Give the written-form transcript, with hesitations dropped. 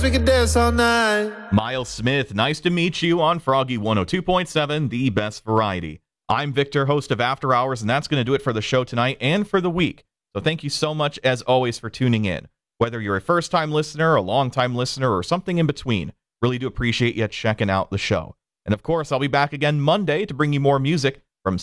We can dance all night. Miles Smith, nice to meet you on Froggy 102.7, the best variety. I'm Victor, host of After Hours, and that's going to do it for the show tonight and for the week. So thank you so much, as always, for tuning in. Whether you're a first-time listener, a long-time listener, or something in between, really do appreciate you checking out the show. And of course, I'll be back again Monday to bring you more music.